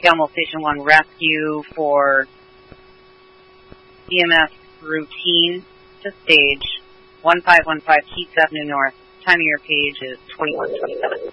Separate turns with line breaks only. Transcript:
Elmo Station 1 rescue for EMS routine to stage 1515 Keats Avenue North. Time of your page is 2127.